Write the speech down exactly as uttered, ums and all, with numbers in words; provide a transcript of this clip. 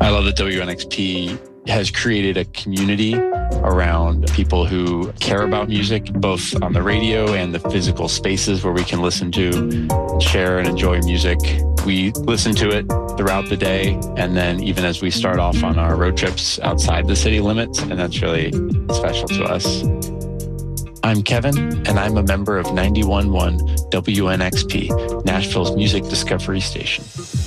I love that W N X P has created a community around people who care about music, both on the radio and the physical spaces where we can listen to, share, and enjoy music. We listen to it throughout the day, and then even as we start off on our road trips outside the city limits, and that's really special to us. I'm Kevin, and I'm a member of ninety-one point one W N X P, Nashville's music discovery station.